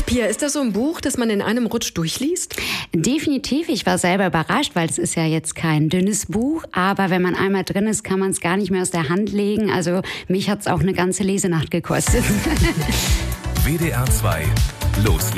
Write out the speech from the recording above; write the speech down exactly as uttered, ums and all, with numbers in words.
Pia, ist das so ein Buch, das man in einem Rutsch durchliest? Definitiv. Ich war selber überrascht, weil es ist ja jetzt kein dünnes Buch. Aber wenn man einmal drin ist, kann man es gar nicht mehr aus der Hand legen. Also mich hat es auch eine ganze Lesenacht gekostet. W D R zwei. Los